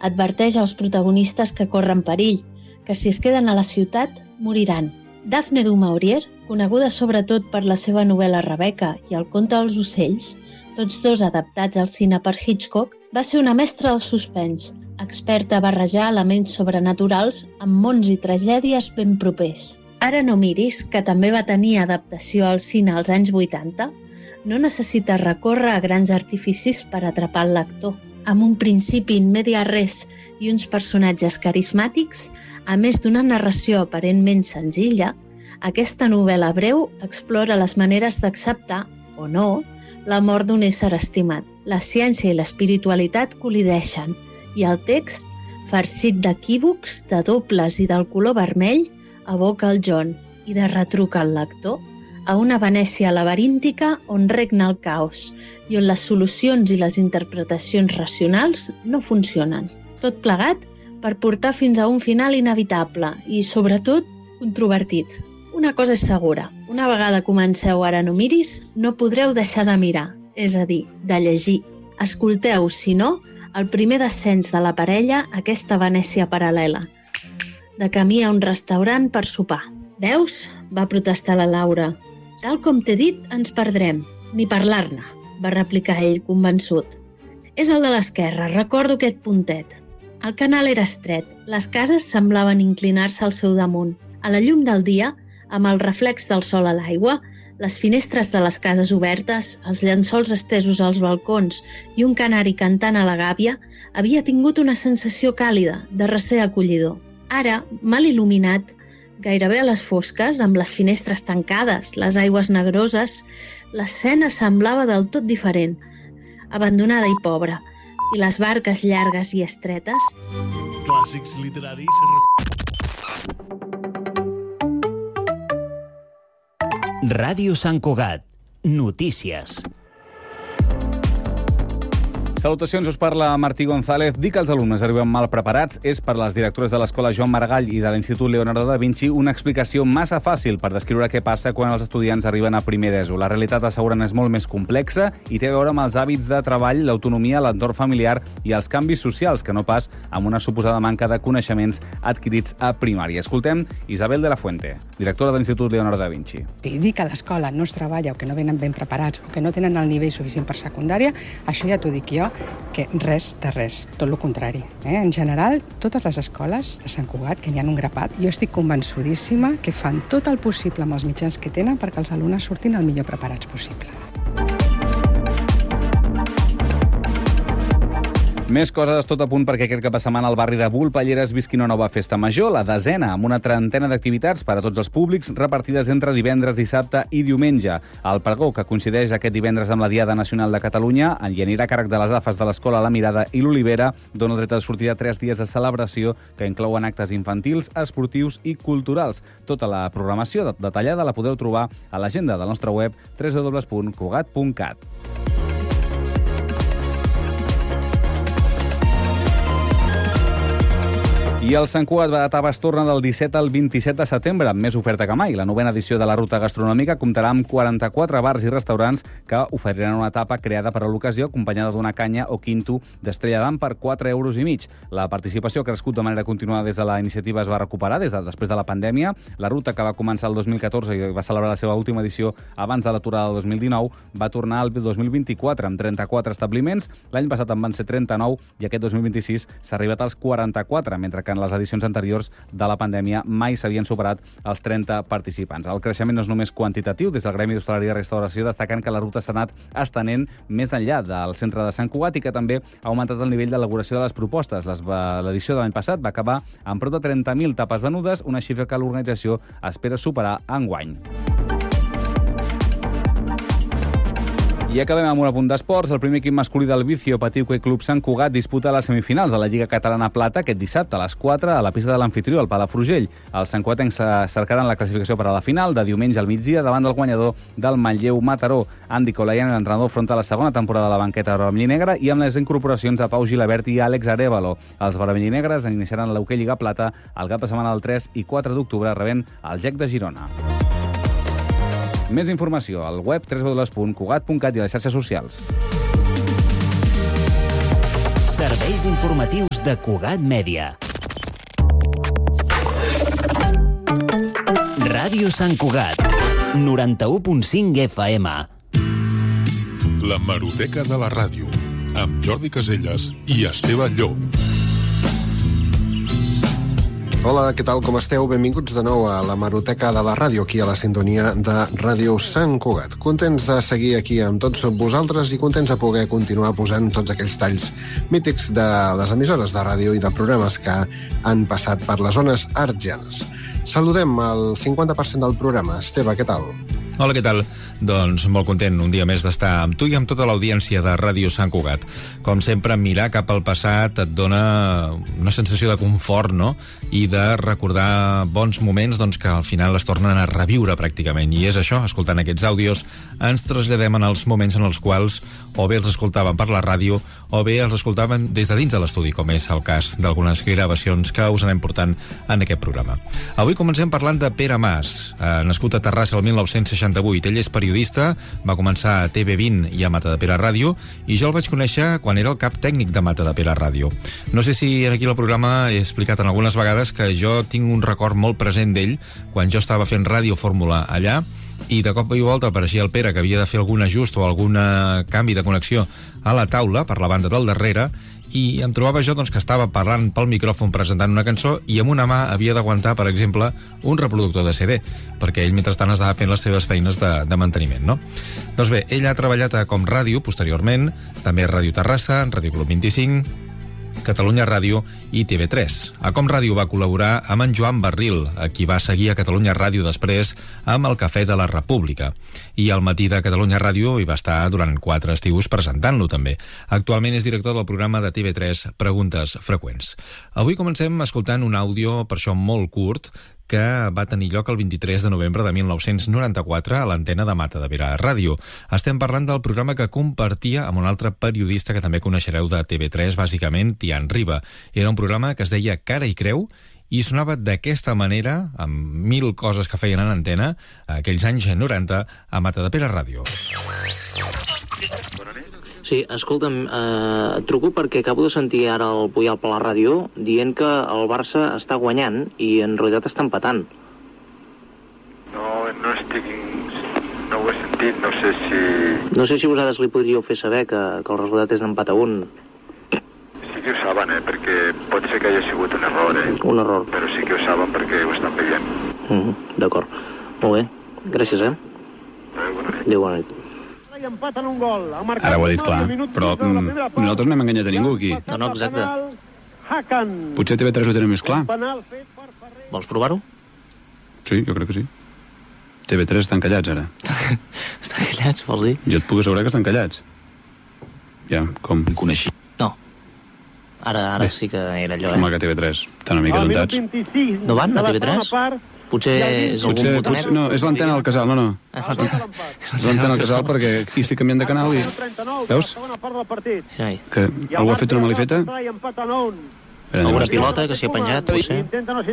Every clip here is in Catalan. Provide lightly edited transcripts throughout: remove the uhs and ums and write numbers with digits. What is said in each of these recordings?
Adverteix als protagonistes que corren perill, que si es queden a la ciutat, moriran. Daphne du Maurier, coneguda sobretot per la seva novel·la Rebecca i el conte dels ocells, tots dos adaptats al cine per Hitchcock, va ser una mestra del suspens, experta a barrejar elements sobrenaturals amb mons i tragèdies ben propers. Ara no miris, que també va tenir adaptació al cine als anys 80, no necessita recórrer a grans artificis per atrapar el lector. Amb un principi in media res i uns personatges carismàtics, a més d'una narració aparentment senzilla, aquesta novel·la breu explora les maneres d'acceptar, o no, la mort d'un ésser estimat. La ciència i l'espiritualitat col·lideixen i el text, farcit d'equívocs, de dobles i del color vermell, aboca el John i de retruca el lector a una Venècia laberíntica on regna el caos i on les solucions i les interpretacions racionals no funcionen. Tot plegat per portar fins a un final inevitable i, sobretot, controvertit. Una cosa és segura, una vegada comenceu Ara no miris, no podreu deixar de mirar, és a dir, de llegir. Escolteu, si no, el primer descens de la parella a aquesta Venècia paral·lela, de camí a un restaurant per sopar. Veus? Va protestar la Laura. Tal com t'he dit, ens perdrem. Ni parlar-ne, va replicar ell convençut. És el de l'esquerra, recordo aquest puntet. El canal era estret, les cases semblaven inclinar-se al seu damunt. A la llum del dia, amb el reflex del sol a l'aigua, les finestres de les cases obertes, els llençols estesos als balcons i un canari cantant a la gàbia, havia tingut una sensació càlida, de recer acollidor. Ara, mal il·luminat, gairebé a les fosques, amb les finestres tancades, les aigües negroses, l'escena semblava del tot diferent, abandonada i pobra, i les barques llargues i estretes... Clàssics literaris... Ràdio Sant Cugat. Notícies. Salutacions, us parla Martí González. Dir que els alumnes arriben mal preparats és per les directores de l'Escola Joan Maragall i de l'Institut Leonardo da Vinci una explicació massa fàcil per descriure què passa quan els estudiants arriben a primer d'ESO. La realitat, asseguren, és molt més complexa i té a veure amb els hàbits de treball, l'autonomia, l'entorn familiar i els canvis socials, que no pas amb una suposada manca de coneixements adquirits a primària. Escoltem Isabel de la Fuente, directora de l'Institut Leonardo da Vinci. Dir que a l'escola no es treballa o que no venen ben preparats o que no tenen el nivell suficient per secundària, això ja t'ho dic jo, que res de res, tot el contrari. En general, totes les escoles de Sant Cugat, que n'hi ha un grapat, jo estic convençudíssima que fan tot el possible amb els mitjans que tenen perquè els alumnes surtin el millor preparats possible. Més coses, tot a punt perquè aquest cap de setmana al barri de Vulpelleres visqui una nova festa major, la 10ª, amb una trentena d'activitats per a tots els públics repartides entre divendres, dissabte i diumenge. El pregó, que coincideix aquest divendres amb la Diada Nacional de Catalunya, en anirà a càrrec de les AFAs de l'Escola La Mirada i l'Olivera, dona el dret de sortida 3 dies de celebració que inclouen actes infantils, esportius i culturals. Tota la programació detallada la podeu trobar a l'agenda del nostre web www.cugat.cat. I el Sant Cugat Baratava es torna del 17 al 27 de setembre, amb més oferta que mai. La 9ª edició de la ruta gastronòmica comptarà amb 44 bars i restaurants que oferiran una etapa creada per a l'ocasió, acompanyada d'una canya o quinto d'Estrella d'Am per 4,5 €. La participació ha crescut de manera continuada des de la iniciativa es va recuperar després de la pandèmia. La ruta, que va començar el 2014 i va celebrar la seva última edició abans de l'aturada del 2019, va tornar al 2024 amb 34 establiments. L'any passat en van ser 39 i aquest 2026 s'ha arribat als 44, mentre que en les edicions anteriors de la pandèmia mai s'havien superat els 30 participants. El creixement no és només quantitatiu. Des del Gremi d'Hostaleria i Restauració destaquen que la ruta s'ha anat estenent més enllà del centre de Sant Cugat i que també ha augmentat el nivell d'elaboració de les propostes. L'edició de l'any passat va acabar amb prop de 30.000 tapes venudes, una xifra que l'organització espera superar enguany. I acabem amb un apunt d'esports. El primer equip masculí del Vicio Patí Hoquei Club Sant Cugat disputa les semifinals de la Lliga Catalana Plata aquest dissabte a les 4 a la pista de l'Amfitrió, al Palafrugell. Els santcugatencs cercaran la classificació per a la final de diumenge al migdia davant del guanyador del Manlleu Mataró. Andy Colayan, l'entrenador, afronta la segona temporada de la banqueta vermell-i-negra i amb les incorporacions de Pau Gilabert i Àlex Arévalo. Els vermell-i-negres iniciaran l'Hoquei Lliga Plata el cap de setmana del 3 i 4 d'octubre rebent el GEC de Girona. Més informació al web www.cugat.cat i a les xarxes socials. Serveis informatius de Cugat Mèdia. Ràdio Sant Cugat, 91.5 FM. La Hemeroteca de la Ràdio, amb Jordi Caselles i Esteve Llop. Hola, què tal, com esteu? Benvinguts de nou a la Hemeroteca de la Ràdio, aquí a la sintonia de Ràdio Sant Cugat. Contents de seguir aquí amb tots vosaltres i contents de poder continuar posant tots aquells talls mítics de les emissores de ràdio i de programes que han passat per les zones artgianes. Saludem el 50% del programa. Esteve, què tal? Hola, què tal? Doncs molt content un dia més d'estar amb tu i amb tota l'audiència de Ràdio Sant Cugat. Com sempre, mirar cap al passat et dona una sensació de confort, no? I de recordar bons moments que al final es tornen a reviure pràcticament. I és això, escoltant aquests àudios, ens traslladem en els moments en els quals o bé els escoltàvem per la ràdio o bé els escoltàvem des de dins de l'estudi, com és el cas d'algunes gravacions que us anem portant en aquest programa. Avui comencem parlant de Pere Mas, nascut a Terrassa el 1968. Ell és periodista, va començar a TV20 i a Matadepera Ràdio, i jo el vaig conèixer quan era el cap tècnic de Matadepera Ràdio. No sé si aquí al programa he explicat en algunes vegades que jo tinc un record molt present d'ell quan jo estava fent Ràdio Fórmula allà, i de cop i volta apareixia el Pere, que havia de fer algun ajust o algun canvi de connexió a la taula per la banda del darrere, i em trobava jo que estava parlant pel micròfon presentant una cançó i amb una mà havia d'aguantar, per exemple, un reproductor de CD, perquè ell mentrestant estava fent les seves feines de manteniment, no? Doncs bé, ell ha treballat a Com Ràdio posteriorment, també a Ràdio Terrassa, Ràdio Club 25, Catalunya Ràdio i TV3. A Com Ràdio va col·laborar amb en Joan Barril, a qui va seguir a Catalunya Ràdio després amb el Cafè de la República. I al Matí de Catalunya Ràdio hi va estar durant 4 estius presentant-lo també. Actualment és director del programa de TV3 Preguntes Freqüents. Avui comencem escoltant un àudio, per això molt curt, que va tenir lloc el 23 de novembre de 1994 a l'antena de Matadepera Ràdio. Estem parlant del programa que compartia amb un altre periodista que també coneixereu de TV3, bàsicament, Tian Riba. Era un programa que es deia Cara i Creu i sonava d'aquesta manera, amb 1000 coses que feien en antena, aquells anys 90 a Matadepera Ràdio. Sí, escolta'm, et truco perquè acabo de sentir ara el Puyal per la ràdio dient que el Barça està guanyant i en realitat està empatant. No ho he sentit, no sé si... No sé si vosaltres li podríeu fer saber que el resultat és d'empat a 1. Sí que ho saben, perquè pot ser que hagi sigut un error, Un error. Però sí que ho saben perquè ho estan veient. D'acord. Molt bé. Gràcies, Adéu, bona nit. Ara ho ha dit clar, però nosaltres no hem enganyat a ningú aquí. No, exacte. Potser TV3 ho tenen més clar. Vols provar-ho? Sí, jo crec que sí. TV3 estan callats, ara. Estan callats, vols dir? Jo et puc assegurar que estan callats. Ja, com? Coneixi. No. Ara sí que era allò, Sembla que TV3 estan una mica tontats. No van a TV3? Potser és algun botonet? No, és l'antena del casal, no. És l'antena del casal perquè aquí estic canviant de canal i... Veus? Sí. Que algú ha fet una malifeta? Alguna pilota que s'hi ha penjat, potser?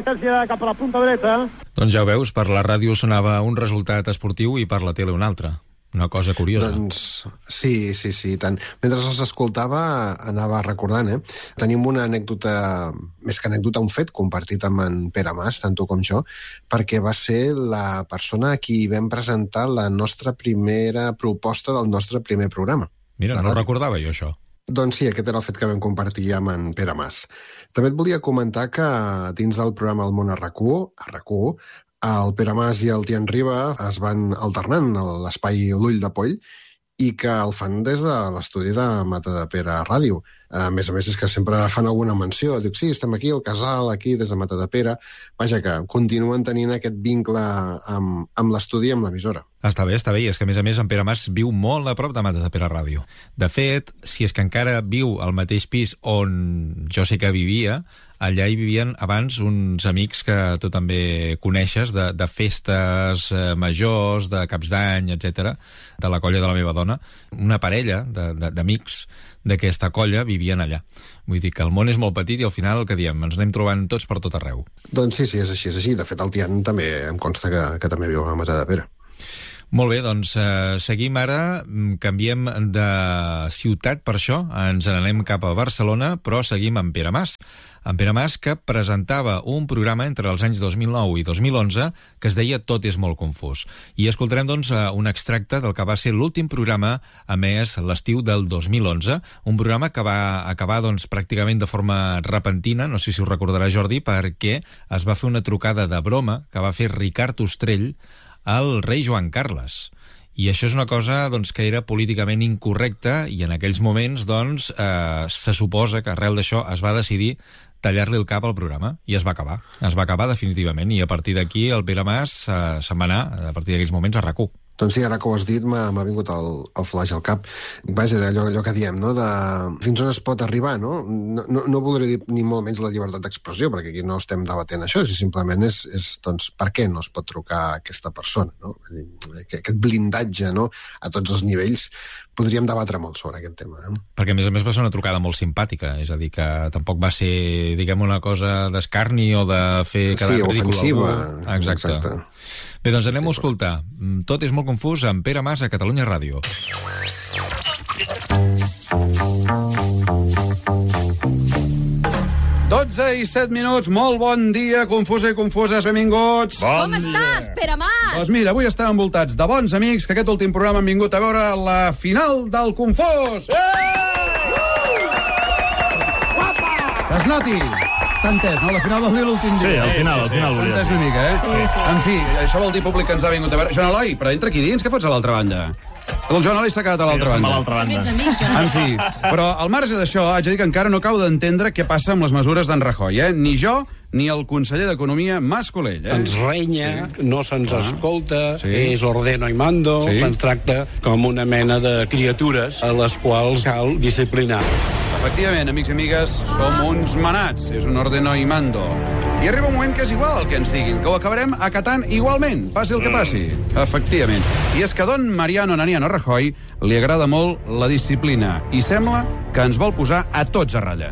Doncs ja ho veus, per la ràdio sonava un resultat esportiu i per la tele un altre. Una cosa curiosa. Doncs sí, tant. Mentre els escoltava anava recordant, Tenim una anècdota, més que anècdota, un fet compartit amb en Pere Mas, tant tu com jo, perquè va ser la persona a qui vam presentar la nostra primera proposta del nostre primer programa. Mira, no recordava jo això. Doncs sí, aquest era el fet que vam compartir amb en Pere Mas. També et volia comentar que dins del programa El Món a RAC1, el Pere Mas i el Tian Riba es van alternant a l'espai L'Ull de Poll i que el fan des de l'estudi de Matadepera Ràdio. A més és que sempre fan alguna menció. Dic, sí, estem aquí al casal, aquí, des de Matadepera. Vaja, que continuen tenint aquest vincle amb l'estudi i amb l'emissora. Està bé, i és que a més en Pere Mas viu molt a prop de Matadepera Ràdio. De fet, si és que encara viu al mateix pis on jo sé que vivia, allà hi vivien abans uns amics que tu també coneixes, de festes majors, de caps d'any, etc, de la colla de la meva dona. Una parella d'amics d'aquesta colla vivien allà. Vull dir que el món és molt petit i al final el que diem, ens anem trobant tots per tot arreu. Doncs sí, és així. De fet, el Tian també em consta que també viu a Matadepera. Molt bé, doncs seguim ara, canviem de ciutat per això, ens n'anem cap a Barcelona, però seguim amb Pere Mas. En Pere Mas, que presentava un programa entre els anys 2009 i 2011 que es deia Tot és molt confús. I escoltarem, doncs, un extracte del que va ser l'últim programa emès l'estiu del 2011, un programa que va acabar, doncs, pràcticament de forma repentina, no sé si ho recordarà Jordi, perquè es va fer una trucada de broma que va fer Ricard Ostrell al rei Joan Carles. I això és una cosa, doncs, que era políticament incorrecta i en aquells moments, doncs, se suposa que arrel d'això es va decidir tallar-li el cap al programa, i es va acabar. Es va acabar definitivament, i a partir d'aquí el Pere Mas se'n va anar, a partir d'aquells moments, a RAC1. Doncs sí, ara que ho has dit, m'ha vingut el flash al cap. Vaja, allò que diem, no? Fins on es pot arribar, no? No voldré dir ni molt menys la llibertat d'expressió, perquè aquí no estem debatent això, si simplement és doncs, per què no es pot trucar a aquesta persona, no? Aquest blindatge, no?, a tots els nivells, podríem debatre molt sobre aquest tema. Perquè, a més va ser una trucada molt simpàtica, és a dir, que tampoc va ser, diguem, una cosa d'escarni o de fer quedar ridícul algú. Exacte. Bé, doncs anem a escoltar. Tot és molt confús amb Pere Mas a Catalunya Ràdio. 12:07, molt bon dia, confusa i confuses, benvinguts. Com estàs, Pere Mas? Doncs mira, avui estem envoltats de bons amics que aquest últim programa han vingut a veure la final del Confús. Que es noti. S'ha entès, no? La final vol dir l'últim dia. Sí, al final volia dir. S'ha entès una mica, Sí. En fi, això vol dir públic que ens ha vingut a veure. Joan Eloi, però entra aquí dins, què fots a l'altra banda? El Joan Eloi s'ha quedat a l'altra banda. En fi, però al marge d'això, haig de dir que encara no acabo d'entendre què passa amb les mesures d'en Rajoy, Ni jo, ni el conseller d'Economia, Mas Colell, Ens renya, no se'ns escolta, és ordeno y mando, se'ns tracta com una mena de criatures a les quals cal disciplinar. Efectivament, amics i amigues, som uns manats, és un ordeno y mando. I arriba un moment que és igual el que ens diguin, que ho acabarem acatant igualment, passi el que passi. Efectivament. I és que don Mariano Naniano Rajoy li agrada molt la disciplina i sembla que ens vol posar a tots a ratlla.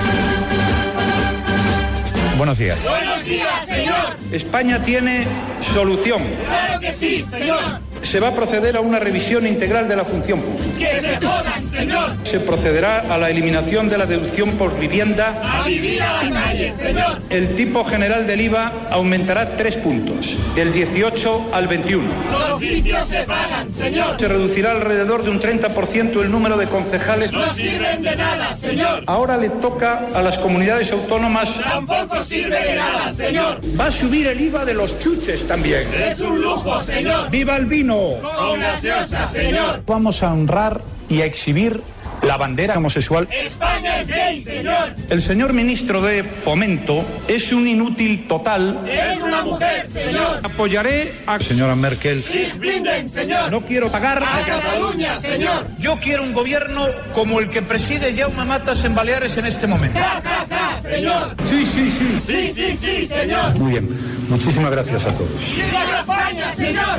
Buenos días. Buenos días, señor. España tiene solución. Claro que sí, señor. Se va a proceder a una revisión integral de la función pública. ¡Que se jodan, señor! Se procederá a la eliminación de la deducción por vivienda. ¡A vivir a la calle, señor! El tipo general del IVA aumentará 3 puntos, del 18 al 21. ¡Los vicios se pagan, señor! Se reducirá alrededor de un 30% el número de concejales. ¡No sirven de nada, señor! Ahora le toca a las comunidades autónomas. ¡Tampoco sirve de nada, señor! Va a subir el IVA de los chuches también. ¡Es un lujo, señor! ¡Viva el vino! ¡Con gaseosa, señor! Vamos a honrar y a exhibir la bandera homosexual. ¡España es gay, señor! El señor ministro de Fomento es un inútil total. ¡Es una mujer, señor! Apoyaré a señora Merkel. ¡Ich blinden, señor! No quiero pagar ¡A Cataluña, señor! Yo quiero un gobierno como el que preside Jaume Matas en Baleares en este momento. ¡Ja, ja, ja, señor! Sí, sí, sí. ¡Sí, sí, sí, señor! Muy bien. Muchísimas gracias a todos. ¡Viva España, señor!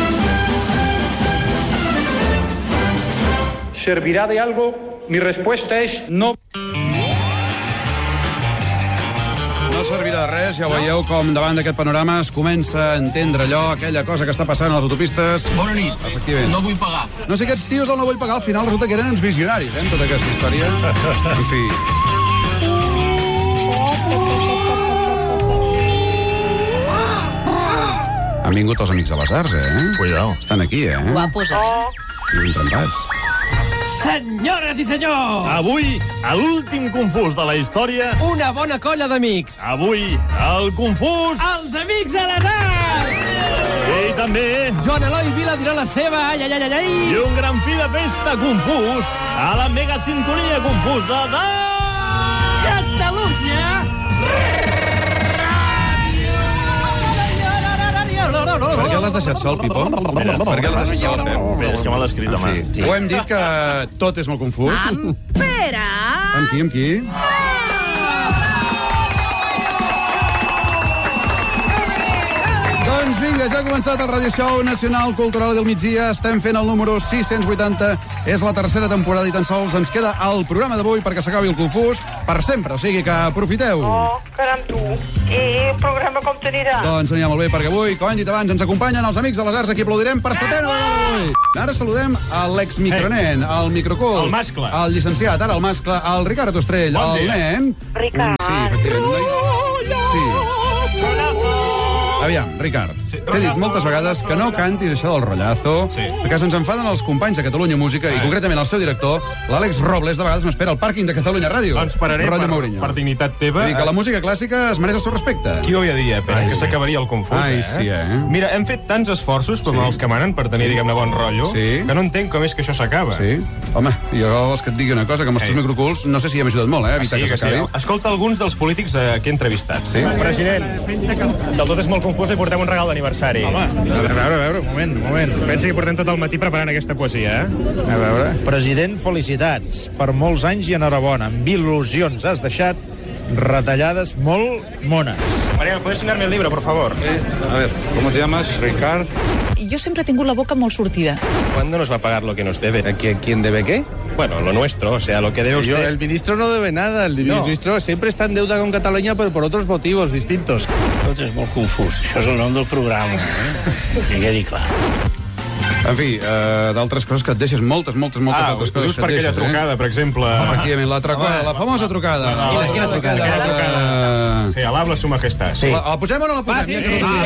¿Servirá de algo? Mi respuesta es no. No servirà de res, ja veieu com davant d'aquest panorama es comença a entendre allò, aquella cosa que està passant a les autopistes. Bona nit. Efectivament. No vull pagar. No sé, aquests tios del no vull pagar, al final resulta que eren uns visionaris, en tota aquesta història. En fi. Han vingut els amics de les arts, Cuidao. Estan aquí, Guapos, Ben trempats. Senyores i senyors! Avui, a l'últim confús de la història... Una bona colla d'amics. Avui, el confús... Els amics de les arts! I també... Joan Eloi Vila dirà la seva, ai, ai, ai, ai. I un gran fi de festa confús a la mega sintonia confusa de... Catalunya! Per què l'has deixat sol, Pipo? Per què l'has deixat sol, Pep? Bé, és que me l'ha escrit a mà. Sí. Ho hem dit que tot és molt confús. Amb Pere! Amb qui, amb qui? Doncs Doncs vinga, ja ha començat el Radio Show Nacional Cultural del Migdia. Estem fent el número 680. És la tercera temporada i tan sols ens queda el programa d'avui perquè s'acabi el confús per sempre. O sigui que aprofiteu. Oh, caram, tu. I el programa com t'anirà? Doncs anirà molt bé perquè avui, com hem dit abans, ens acompanyen els Amics de les Arts, aquí aplaudirem per setena vegada avui. Ara saludem a l'ex-micronen, el microcul, el mascle, el llicenciat, ara el mascle, el Ricard Ostrell, bon el dia. nen. Ricard. Sí, efectivament. Sí. Aviam, Ricard, t'he dit moltes vegades que no cantis això del rotllazo, perquè se'ns enfaden els companys de Catalunya Música i concretament el seu director, l'Àlex Robles, de vegades m'espera al pàrquing de Catalunya Ràdio. Doncs pararé per dignitat teva. Vull dir que la música clàssica es mereix el seu respecte. Qui ho havia dit, pensa que s'acabaria el confús, Ai, sí, Mira, hem fet tants esforços com els que manen per tenir, diguem-ne, bon rotllo, que no entenc com és que això s'acaba. Sí? Home, jo vols que et digui una cosa, que amb els teus microculs no sé si hem ajudat molt, evitar que s'acabi. Escolta alguns dels polítics que he entrevistat. President, del tot és molt confús i portem un regal d'aniversari. Home, a veure, un moment. Pensa que portem tot el matí preparant aquesta poesia, A veure. President, felicitats. Per molts anys i enhorabona. Amb il·lusions has deixat retallades molt mones. María, ¿puedes enseñarme el libro, por favor? A ver, ¿cómo te llamas? Ricard. Yo siempre tengo la boca muy surtida. ¿Cuándo nos va a pagar lo que nos debe? ¿Quién debe qué? Bueno, lo nuestro, o sea, lo que debe usted... El ministro no debe nada. El ministro siempre está en deuda con Cataluña, pero por otros motivos distintos. Tot és molt confús. Això és el nom del programa, Que quedi clar. En fi, d'altres coses que et deixes, moltes altres coses que et deixes. per aquella trucada, per exemple. Efectivament, la famosa trucada. Quina trucada? Sí, a l'habla su majestad. La posem o no la posem?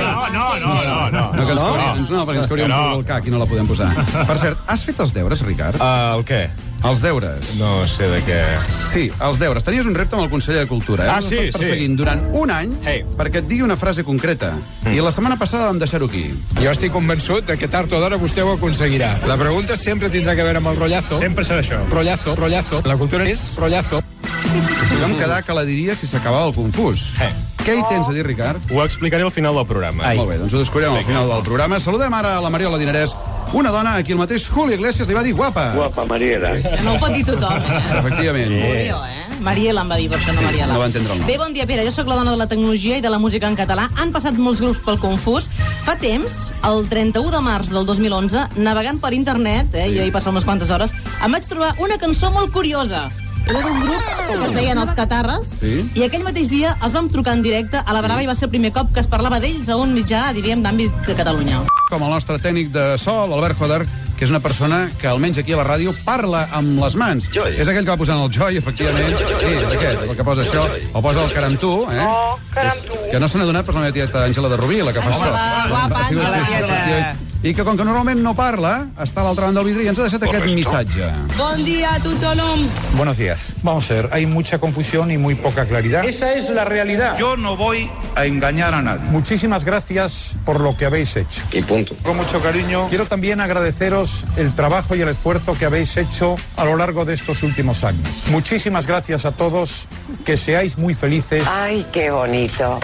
No. No, perquè ens cauria un punt al cac i no la podem posar. Per cert, has fet els deures, Ricard? El què? Els deures. No sé de què... Sí, els deures. Tenies un repte amb el conseller de Cultura, Sí. L'has estat perseguint durant un any perquè et digui una frase concreta. I la setmana passada vam deixar-ho aquí. Jo estic convençut de que tard o d'hora vostè ho aconseguirà. La pregunta sempre tindrà que veure amb el rotllazo. Sempre serà això. Rotllazo. La cultura és rotllazo. Vam quedar que la diria si s'acabava el confús. Què hi tens a dir, Ricard? Ho explicaré al final del programa. Molt bé, doncs ho descobrirem al final del programa. Saludem ara a la Mariola Dinarès, una dona a qui el mateix Julio Iglesias li va dir guapa. Guapa, Mariela. No ho pot dir tothom, Efectivament. Julio, Mariela em va dir, per això no Mariela. No va entendre el nom. Bé, bon dia, Pere. Jo sóc la dona de la tecnologia i de la música en català. Han passat molts grups pel confús. Fa temps, el 31 de març del 2011, navegant per internet, jo hi passo unes quantes hores, em vaig trobar una cançó molt curiosa. Era d'un grup que es deien Els Catarres, i aquell mateix dia els vam trucar en directe a la Brava i va ser el primer cop que es parlava d'ells a un mitjà, diríem, d'àmbit de Catalunya. Com el nostre tècnic de so, l'Albert Joder, que és una persona que almenys aquí a la ràdio parla amb les mans. És aquell que va posant el joy, efectivament. Sí, aquest, el que posa això. O posa el caram tu, Oh, caram tu. que no se n'ha donat, però és la meva tieta Àngela de Rubí, la que fa això. Hola, guapa, Àngela. I que com que normalment no parla, està a l'altra banda del vidre i ens ha deixat aquest missatge. Bon dia a tothom. Buenos días. Vamos a ver, hay mucha confusión y muy poca claridad. Esa es la realidad. Yo no voy a engañar a nadie. Muchísimas gracias por lo que habéis hecho. Y punto. Con mucho cariño, quiero también agradeceros el trabajo y el esfuerzo que habéis hecho a lo largo de estos últimos años. Muchísimas gracias a todos, que seáis muy felices. Ay, qué bonito,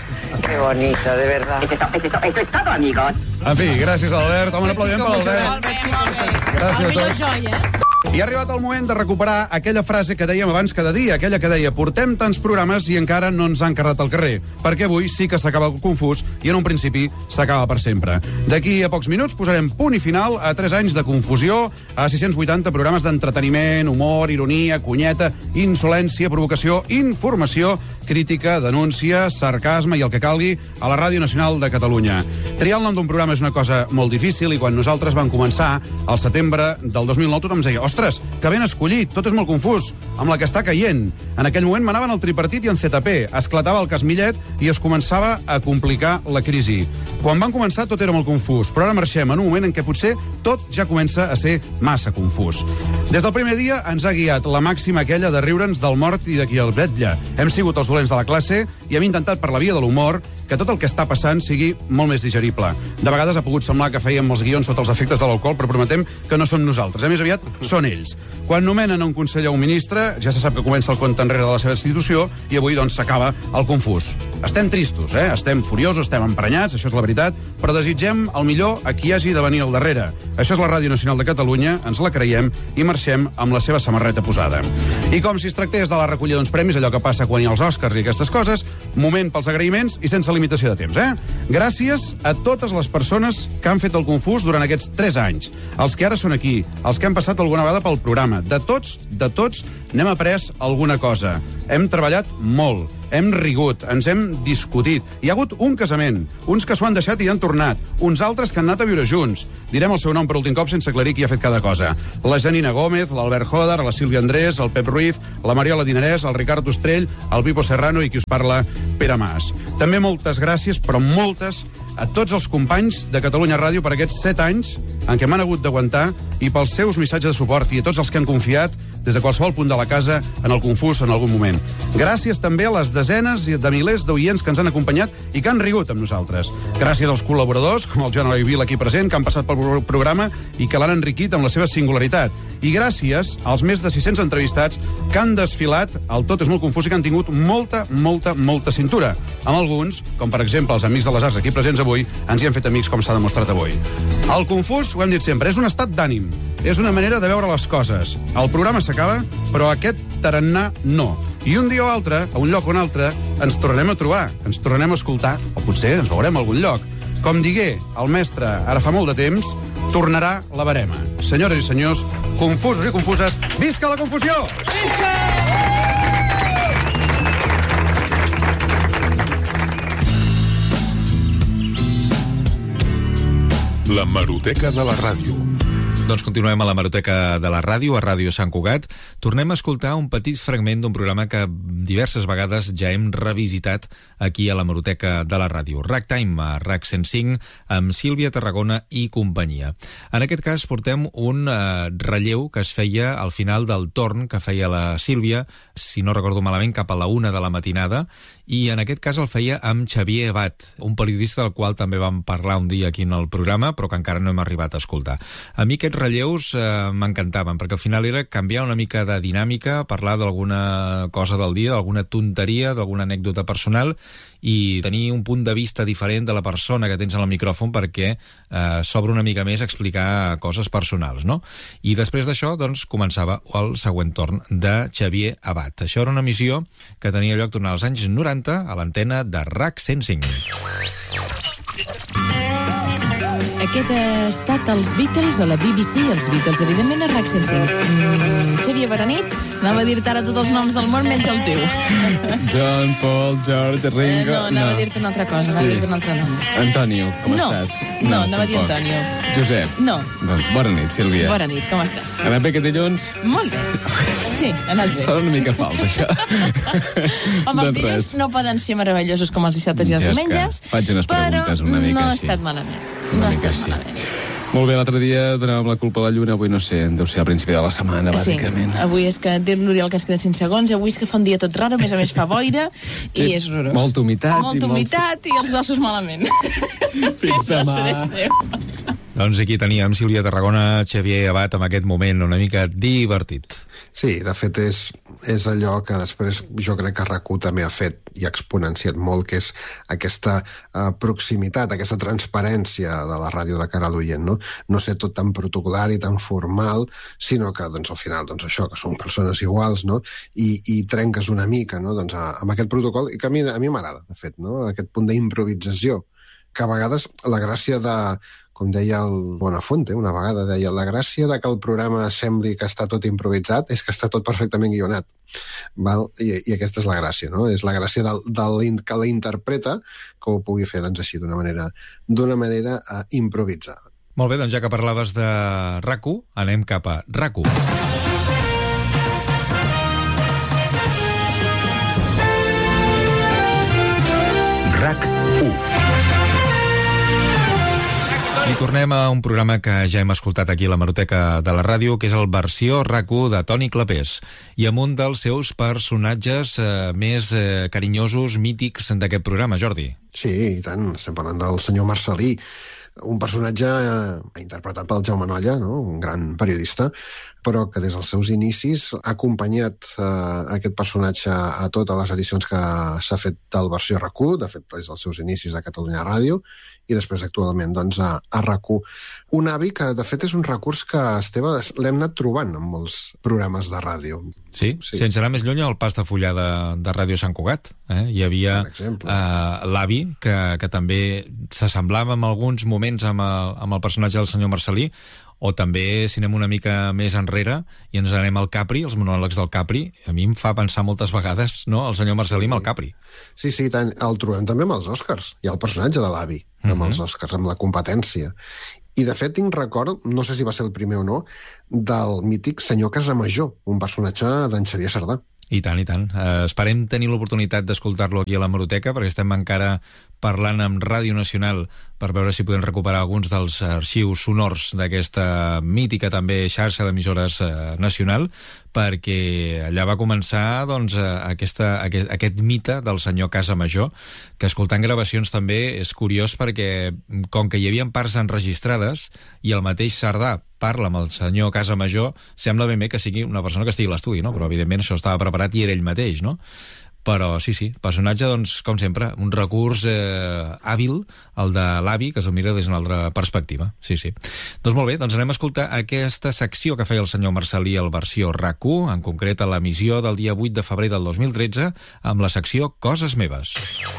de verdad. Eso es todo, amigos. En fi, gràcies, Albert. Home, un aplaudiment per l'Albert. Gràcies a tots. I ha arribat el moment de recuperar aquella frase que dèiem abans cada dia, aquella que deia portem tants programes i encara no ens han cardat al carrer, perquè avui sí que s'acaba el confús i en un principi s'acaba per sempre. D'aquí a pocs minuts posarem punt i final a 3 anys de confusió, a 680 programes d'entreteniment, humor, ironia, cunyeta, insolència, provocació, informació, crítica, denúncia, sarcasme i el que calgui a la Ràdio Nacional de Catalunya. Triar el nom d'un programa és una cosa molt difícil i quan nosaltres vam començar, al setembre del 2009, tothom ens deia ostres, que ben escollit, tot és molt confús, amb la que està caient. En aquell moment manaven el tripartit i en ZP, esclatava el cas Millet i es començava a complicar la crisi. Quan van començar tot era molt confús, però ara marxem en un moment en què potser tot ja comença a ser massa confús. Des del primer dia ens ha guiat la màxima aquella de riure'ns del mort i de qui el vetlla. Hem sigut els dolents de la classe i hem intentat per la via de l'humor que tot el que està passant sigui molt més digerible. De vegades ha pogut semblar que fèiem els guions sota els efectes de l'alcohol, però prometem que no som nosaltres. Més aviat són ells. Quan nomenen un conseller o un ministre, ja se sap que comença el compte enrere de la seva institució i avui, doncs, s'acaba el confús. Estem tristos, estem furiosos, estem emprenyats, això és la veritat, però desitgem el millor a qui hagi de venir al darrere. Això és la Ràdio Nacional de Catalunya, ens la creiem i marxem amb la seva samarreta posada. I com si es tractés de la recollida d'uns premis, allò que passa quan hi ha els Oscars i aquestes coses, moment pels agraïments i sense limitació de temps, Gràcies a totes les persones que han fet el Confús durant aquests 3 anys, els que ara són aquí, els que han passat alguna vegada pel programa. De tots, n'hem après alguna cosa. Hem treballat molt, hem rigut, ens hem discutit. Hi ha hagut un casament, uns que s'ho han deixat i han tornat, uns altres que han anat a viure junts. Direm el seu nom per últim cop sense aclarir qui ha fet cada cosa. La Janina Gómez, l'Albert Joder, la Sílvia Andrés, el Pep Ruiz, la Mariola Dinarès, el Ricard Ostrell, el Pipo Serrano i qui us parla, Pere Mas. També moltes gràcies, però moltes, a tots els companys de Catalunya Ràdio per aquests 7 anys en què m'han hagut d'aguantar i pels seus missatges de suport i a tots els que han confiat des de qualsevol punt de la casa en el Confús en algun moment. Gràcies també a les desenes de milers d'oients que ens han acompanyat i que han rigut amb nosaltres. Gràcies als col·laboradors, com el Joan Eloi Vila aquí present, que han passat pel programa i que l'han enriquit amb la seva singularitat. I gràcies als més de 600 entrevistats que han desfilat el Tot és molt confús i que han tingut molta cintura. Amb alguns, com per exemple els amics de les arts aquí presents avui, ens hi han fet amics com s'ha demostrat avui. El Confús, ho hem dit sempre, és un estat d'ànim, és una manera de veure les coses. El programa s'acaba, però aquest tarannà no. I un dia o altre, a un lloc o un altre, ens tornarem a trobar, ens tornarem a escoltar, o potser ens veurem a algun lloc. Com digué el mestre ara fa molt de temps, tornarà la verema. Senyores i senyors, confusos i confuses, visca la confusió! Visca! L'hemeroteca de la ràdio. Doncs continuem a l'hemeroteca de la ràdio, a Ràdio Sant Cugat. Tornem a escoltar un petit fragment d'un programa que diverses vegades ja hem revisitat aquí a l'hemeroteca de la ràdio. Ragtime, a RAC 105, amb Sílvia Tarragona i companyia. En aquest cas portem un relleu que es feia al final del torn que feia la Sílvia, si no recordo malament, cap a la 1 de la matinada, i en aquest cas el feia amb Xavier Abad, un periodista del qual també vam parlar un dia aquí en el programa, però que encara no hem arribat a escoltar. A mi aquests relleus m'encantaven, perquè al final era canviar una mica de dinàmica, parlar d'alguna cosa del dia, d'alguna tonteria, d'alguna anècdota personal, i tenir un punt de vista diferent de la persona que tens en el micròfon perquè s'obre una mica més a explicar coses personals, no? I després d'això, doncs, començava el següent torn de Xavier Abad. Això era una emissió que tenia lloc durant els anys 90 a l'antena de RAC 105. Aquest ha estat els Beatles a la BBC, els Beatles, evidentment, a RAC 105. Xavier, bona nit. Anava a dir-te ara tots els noms del món, menys el teu. John, Paul, George, Ringo... No, anava a dir-te una altra cosa, anava a dir-te un altre nom. Antonio, com estàs? No, anava a dir Antonio. Josep? No. Doncs bona nit, Sílvia. Bona nit, com estàs? Ha anat bé aquest dilluns? Molt bé. Sí, ha anat bé. Sona una mica fals, això. Home, els dilluns no poden ser meravellosos com els dissabtes i els diumenges, faig unes preguntes una mica no ha així. estat malament. No ha estat malament. Molt bé, l'altre dia donàvem la culpa a la lluna, avui no sé, deu ser al principi de la setmana, bàsicament. Sí, avui és que dir l'Oriol que has quedat 5 segons, avui és que fa un dia tot raro, a més boira, sí, i és horrorós. Molta humitat. Molta humitat i els ossos malament. Fins demà. Doncs aquí teníem Sílvia Tarragona, Xavier Abad, amb aquest moment una mica divertit. Sí, de fet és allò que després jo crec que RAC1 també ha fet i ha exponenciat molt, que és aquesta proximitat, aquesta transparència de la ràdio de cara a l'oient, no? No ser tot tan protocolar i tan formal, sinó que doncs, al final doncs, això, que són persones iguals, no? I trenques una mica, no? Doncs, amb aquest protocol, i que a mi m'agrada, de fet, no? Aquest punt d'improvisació, que a vegades la gràcia de, com deia el Bonafuente, una vegada deia, la gràcia de que el programa sembli que està tot improvisat és que està tot perfectament guionat. Val? I aquesta és la gràcia, no? És la gràcia que l'interpreta que ho pugui fer, doncs, així, d'una manera improvisada. Molt bé, doncs ja que parlaves de RAC1, anem cap a RAC1. RAC1. I tornem a un programa que ja hem escoltat aquí a l'hemeroteca de la ràdio, que és el Versió RAC1 de Toni Clapés, i amb un dels seus personatges més carinyosos, mítics d'aquest programa, Jordi. Sí, i tant, estem parlant del senyor Marcelí, un personatge interpretat pel Jaume Nolla, no? Un gran periodista, però que des dels seus inicis ha acompanyat aquest personatge a totes les edicions que s'ha fet del versió RAC1, de fet, des dels seus inicis a Catalunya Ràdio, i després actualment doncs, a RAC1. Un avi que, de fet, és un recurs que, Esteve, l'hem anat trobant en molts programes de ràdio. Sí, sense anar més lluny, al pas de fullar de Ràdio Sant Cugat. Hi havia l'avi, que també s'assemblava en alguns moments amb el personatge del senyor Marcelí, o també, si anem una mica més enrere i ens anem al Capri, els monòlegs del Capri, a mi em fa pensar moltes vegades, no?, el senyor Marcelí amb el Capri. Sí, el trobem també amb els Oscars. Hi ha el personatge de l'avi, amb els Oscars, amb la competència. I, de fet, tinc record, no sé si va ser el primer o no, del mític senyor Casamajor, un personatge d'en Xavier Sardà. I tant, i tant. Esperem tenir l'oportunitat d'escoltar-lo aquí a l'Hemeroteca, perquè estem encara parlant amb Ràdio Nacional per veure si podem recuperar alguns dels arxius sonors d'aquesta mítica també xarxa d'emissores nacional, perquè allà va començar doncs, aquest mite del senyor Casamajor, que escoltant gravacions també és curiós perquè com que hi havia parts enregistrades i el mateix Sardà parla amb el senyor Casamajor, sembla ben bé que sigui una persona que estigui a l'estudi, no? Però evidentment això estava preparat i era ell mateix, no? Però sí, personatge, doncs, com sempre, un recurs hàbil, el de l'avi, que s'ho mira des d'una altra perspectiva. Sí. Doncs molt bé, doncs anem a escoltar aquesta secció que feia el senyor Marcelí al versió RAC1, en concret a l'emissió del dia 8 de febrer del 2013, amb la secció Coses Meves.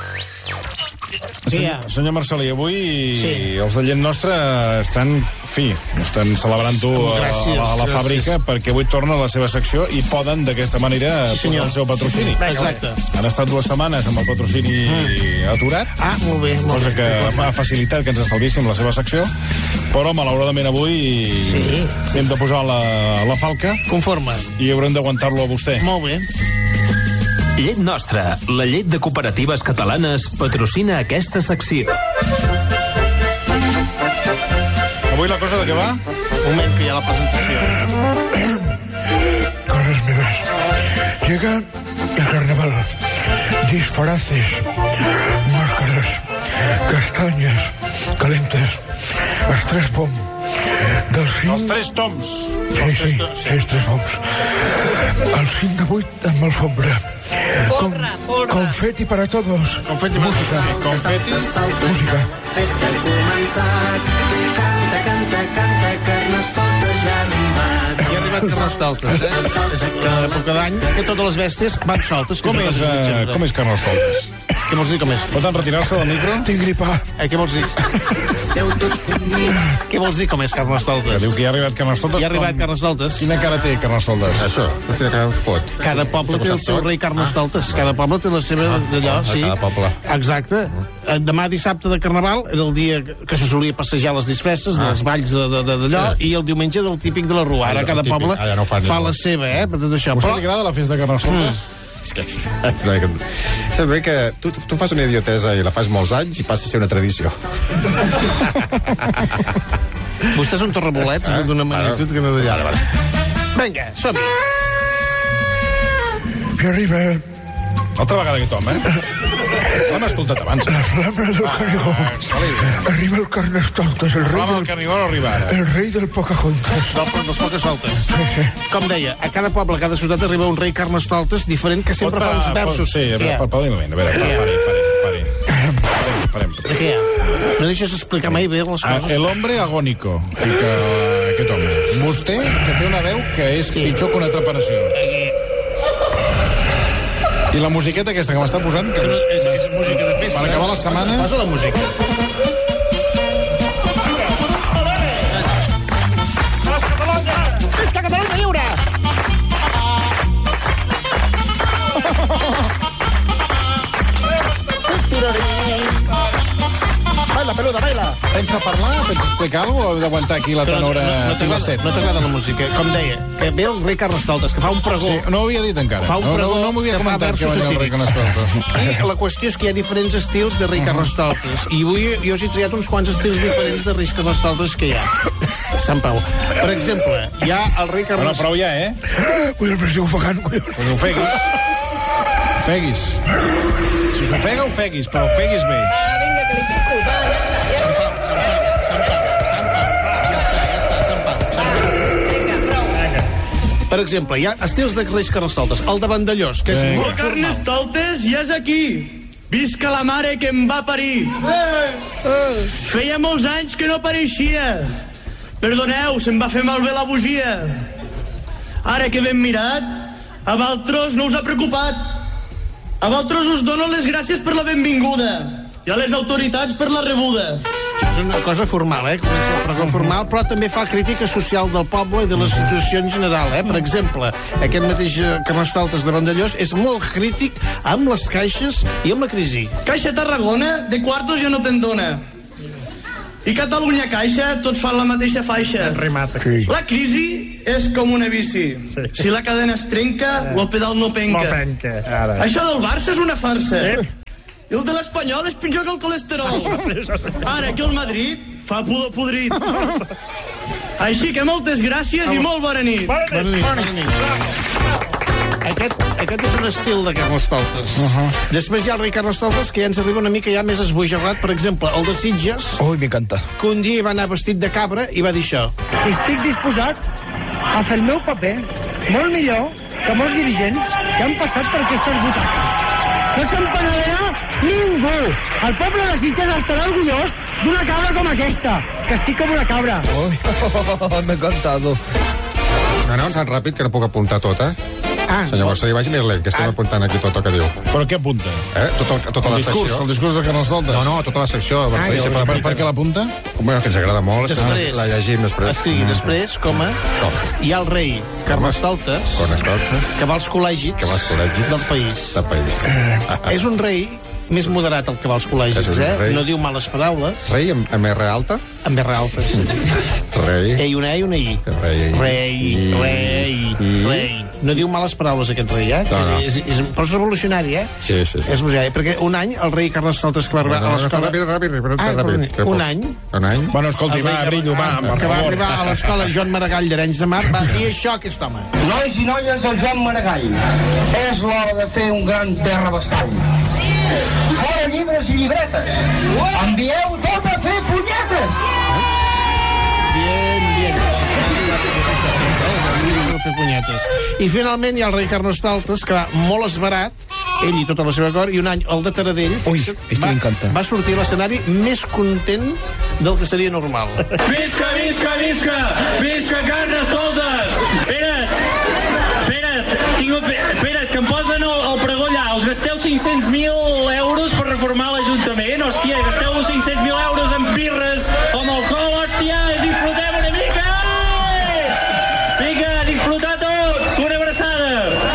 Senyor Marcelí, avui els de Llet Nostra estan celebrant-ho a la fàbrica perquè avui torna a la seva secció i poden d'aquesta manera posar el seu patrocini. Exacte. Han estat 2 setmanes amb el patrocini aturat. Molt bé. Cosa que ha facilitat que ens estalvíssim la seva secció, però malauradament avui hem de posar la falca. Conforme. I haurem d'aguantar-lo a vostè. Molt bé. Llet Nostra, la llet de cooperatives catalanes, patrocina aquesta secció. Avui la cosa de què va? Un moment, que hi ha la presentació. Cosas meves. Llega el carnaval. Disfraces, máscaras, castañas, calentes, els 3 bombs. Els 3 toms. Sí, 3 bombs. El 5 de 8 amb alfombra. Confeti para todos. Confeti música. Música. Festa ha començat. Canta, Carnestoltes ja ha arribat. Ja ha arribat Carnestoltes, És època d'any que totes les bèsties van soltes. Com és Carnestoltes? Què vols dir, com és? Poden retirar-se del micro? Tinc gripa. Què vols dir? Què vols dir, com és Carnestoltes? Diu que ja ha arribat Carnestoltes. Ja ha arribat Carnestoltes. Quina cara té Carnestoltes? Això. Cada poble té el seu rei Carnestoltes. Cada poble té la seva d'allò, sí. Cada poble. Exacte. Demà dissabte de Carnaval era el dia que se solia passejar les disfresses, les valls d'allò, i el diumenge era el típic de la rua. Ara cada poble fa la seva, per tot això. A vostè li agrada la festa de Carnestoltes? Saps bé que tu fas una idiotesa i la fas molts anys i passa a ser una tradició. Vostè és un torrebolets d'una magnitud que no d'allà. Vinga, som-hi. Que arriba... Altra vegada aquest home, l'hem escoltat abans. La flama del Canigó. Arriba el Carnestoltes, el rei del Canigó no arriba ara. El rei del Pocahontas. Dels Pocahontas. Com deia, a cada poble, a cada ciutat arriba un rei Carnestoltes diferent que sempre fa uns versos. Sí, per un moment. A veure, parem. Què hi ha? No deixes explicar mai bé les coses. El hombre agónico, aquest home. Vostè, que té una veu que és pitjor que una trepanació. I la musiqueta aquesta que m'està posant... És música de festa. Per acabar la setmana... Posa la música. Visca Catalunya lliure! Baila, peluda, baila! Pensa parlar? Pensa explicar alguna cosa? O heu d'aguantar aquí la tenora fins a les 7? No t'agrada la música. Com deia, que ve el rei Carnestoltes, que fa un pregó. Sí, no ho havia dit encara. Fa un pregó no m'ho havia comentat que venia el rei Carnestoltes. I la qüestió és que hi ha diferents estils de rei Carnestoltes. I avui jo us he triat uns quants estils diferents de reis Carnestoltes que hi ha. Sant Pau. Per exemple, hi ha el rei Carnestoltes... Bueno, prou ja, Cuidado, m'estic ofegant, cuidado. Pues ho feguis. Feguis. Si s'ofega, ho feguis, però ho feguis bé. Vinga, que li pico. Va, ja està. Sant Pau. Ja està, Sant Pau. Per exemple, hi ha estils de Reis Carnestoltes. El de Vandellós, que és molt formal. Carnestoltes ja és aquí. Visca la mare que em va parir. Feia molts anys que no apareixia. Perdoneu, se'm va fer malbé la bugia. Ara que ben mirat, a vosaltres no us ha preocupat. A vosaltres us dono les gràcies per la benvinguda i a les autoritats per la rebuda. És una cosa formal, comença el pregó formal, però també fa crítica social del poble i de les institucions en general, Per exemple, aquest mateix Carnestoltes de Vandellós és molt crític amb les caixes i amb la crisi. Caixa Tarragona, de quartos ja no te'n dona. I Catalunya Caixa, tots fan la mateixa faixa. La crisi és com una bici. Si la cadena es trenca, el pedal no penca. Això del Barça és una farsa. I el de l'Espanyol és pitjor que el colesterol. Ara que el Madrid fa pudor podrit. Així que moltes gràcies i molt bona nit. Bona nit. Aquest és un estil de Carnestoltes. Després hi ha el rei Carnestoltes, que ja ens arriba una mica ja més esbojarrat. Per exemple, el de Sitges, m'encanta. que un dia va anar vestit de cabra i va dir això. Estic disposat a fer el meu paper molt millor que molts dirigents que han passat per aquestes butaques. No se'n penedirà ningú. El poble de Sitges estarà orgullós d'una cabra com aquesta, que estic com una cabra. M'he encantado. No, tan ràpid que no puc apuntar tot, Senyor Marcelí, vagi més lent, que estem apuntant aquí tot el que diu. Però què apunta? Tota la secció. El discurs de Carnestoltes? No, tota la secció. Per què l'apunta? Bueno, que ens agrada molt. Després, la llegim després. Escrigui després, hi ha el rei Carnestoltes, que va als col·legis del país. És un rei més moderat el que va als col·legis, No diu males paraules. Rei amb R alta? Amb R alta, sí. Rei. Una E i una I. Rei. No diu males paraules, aquest rei, Però és revolucionari, Sí. És revolucionari, perquè un any el rei Carnestoltes que va arribar a l'escola... Ràpid. Un any? Bueno, escolti, Brillo, va, per favor. Que va arribar a l'escola Joan Maragall d'Arenys de Mar, va dir això, aquest home. Nois i noies del Joan Maragall, és l'hora de fer un gran terrabastall. Fora llibres i llibretes. Envieu tot a fer punyetes. Bien. Fer punyetes. I finalment hi ha el rei Carnestoltes, que va molt esbarat, ell i tota la seva cort, i un any el de Taradell va sortir a l'escenari més content del que seria normal. Visca Carnestoltes! Espera't, que em posen el pregó allà. Us gasteu 500.000 euros per reformar l'Ajuntament? Hòstia, gasteu 500.000 euros en birres o amb alcohol, hòstia, i disfruteu una mica! Vinga, disfrutar tots! Una abraçada!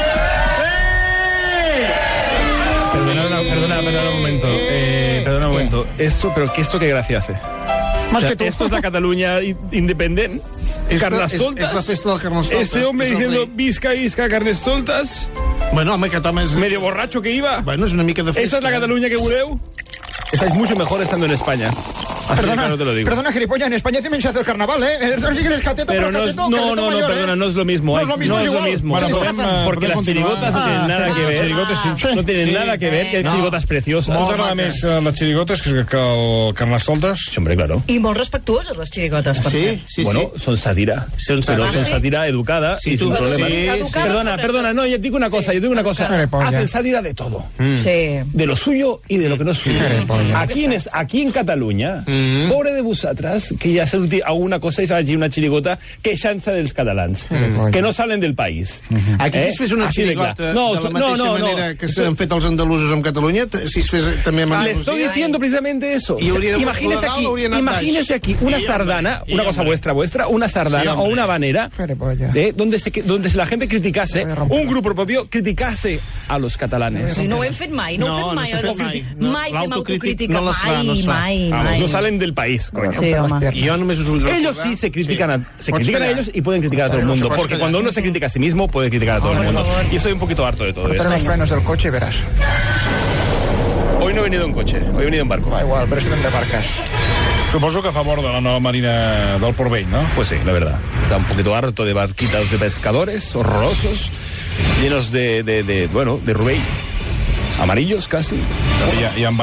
Perdona un momento. ¿Pero esto qué gracia hace? Más que tú. Esto es la Cataluña independiente. Carnestoltes. És la festa del Carnestoltes. Este hombre diciendo visca Carnestoltes. Bueno, home, aquest home és... Medio borracho que iba. Bueno, és una mica de festa. ¿Esa es la Cataluña que voleu? Estáis mucho mejor estando en España. Perdona, gilipollas, en España también se hace el carnaval, Pero no, perdona, no es lo mismo. No es lo mismo. Porque las chirigotas no tienen nada que ver. No tienen nada que ver, que hay chirigotas preciosas. Molts agrada més les chirigotes que el Carnestoltes. Sí, hombre, claro. I molt respectuoses, les xirigotes, per cert. Sí. Bueno, son sátira. Son sátira educada y sin problema. Perdona, no, yo digo una cosa. Hacen sátira de todo. Sí. De lo suyo y de lo que no es suyo. Aquí en Cataluña, pobre de vosaltres, que ja s'ha dit alguna cosa i fa allí una xirigota queixant-se dels catalans, que no salen del país. Aquí si es fes una xirigota de la mateixa manera que s'han fet els andalusos amb Catalunya, si es fes també amb Le estoy diciendo precisamente eso. Imagínese aquí una sardana, una cosa vuestra, una sardana o una habanera, donde la gente criticase, un grupo propio criticase a los catalanes. No ho hem fet mai, mai fem autocrítica, mai. No salen del país, coño. Sí, home. Ellos sí se critican a ellos y pueden criticar a todo el mundo, porque cuando uno se critica a sí mismo, puede criticar a todo el mundo. Y estoy un poquito harto de todo esto. Los frenos del coche y verás. Hoy no he venido en coche, hoy he venido en barco. Da igual, pero de barcas. Suposo que a favor de la nueva marina del Port Vell, ¿no? Pues sí, la verdad. Está un poquito harto de barquitas de pescadores horrorosos, llenos de rubell. Amarillos, casi. Hi ha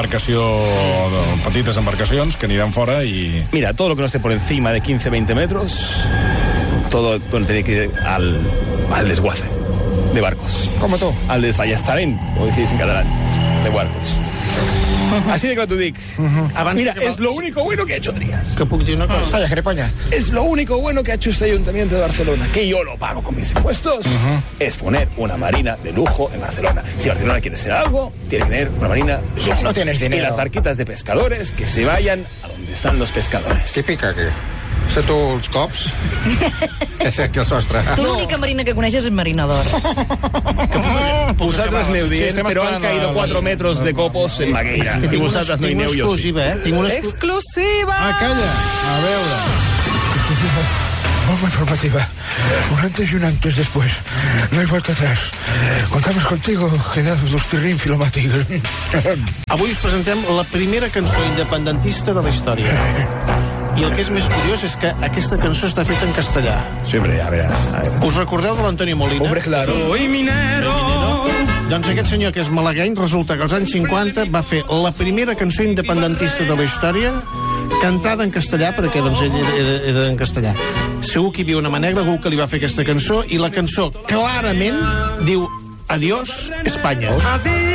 petites embarcacions que aniran fora i... Mira, todo lo que no esté por encima de 15-20 metros, todo tiene que ir al desguace de barcos. Como tú. Al desballestament, como decís en catalán, de barcos. Así de claro te dic. Mira, es lo único bueno que ha hecho Trias. Que puc dir una cosa? Calla, Crepolla. Es lo único bueno que ha hecho este Ayuntamiento de Barcelona, que yo lo pago con mis impuestos, es poner una marina de lujo en Barcelona. Si Barcelona quiere ser algo, tiene que tener una marina de lujo. No tienes dinero. Y las barquitas de pescadores que se vayan a donde están los pescadores. Típica, que... Sé tu els cops? És aquí el sostre. Tu l'única marina que coneixes és Marina d'Or. Vosaltres aneu dient, però han caído 4 metros de copos en Magueira. I vosaltres no hi aneu, jo sí. Exclusiva! Calla. A veure. Bomba informativa. Un antes y un antes después. No hay vuelta atrás. Contamos contigo, quedados los tirrín filomátic. Avui us presentem la primera cançó independentista de la història. I el que és més curiós és que aquesta cançó està feta en castellà. Sí, hombre, a veràs. Us recordeu de l'Antonio Molina? Hombre, claro. Soy minero. Doncs aquest senyor, que és malagueny, resulta que als anys 50 va fer la primera cançó independentista de la història cantada en castellà, perquè doncs, ell era en castellà. Segur que hi havia una mà negra, algú que li va fer aquesta cançó, i la cançó clarament diu Adiós, Espanya.